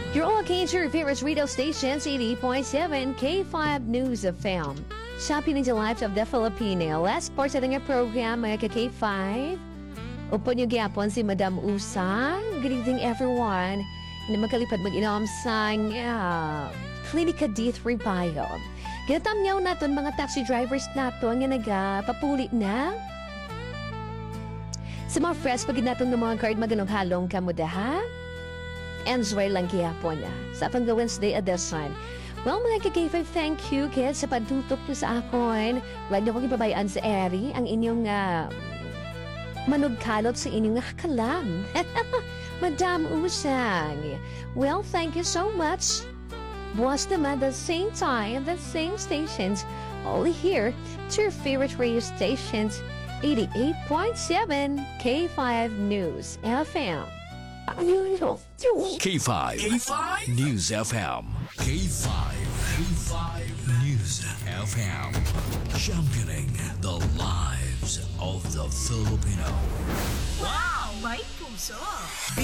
You're all against your favorite radio stations, 80.7 K5 News of Film. Shopping in the lives of the Filipino. Last part sa nga program, mga ka-K5. Upo niyo gyapon si Madam Usang. Good evening, everyone. Na makalipad mag-inom sa Klinika D3 Bio. Ginatam niyaw natin mga taxi drivers nato nga nagpapuli na. Sa mga fresh, pag natin ng mga card maganong-halong kamuda, ha? Enjoy lang gyapon na. Sa pang Wednesday edition. Well, mga ka-K5, thank you, kids, sa pagtutok niyo sa akon. Huwag niyo kong ibabayaan sa Eri ang inyong manugkalot sa inyong kalam. Madam Usang. Well, thank you so much. Buwas naman the same time, the same stations, only here to your favorite radio stations, 88.7 K5 News FM. K5 News FM. K5 News FM. Championing the lives of the Filipino. Wow! May puso!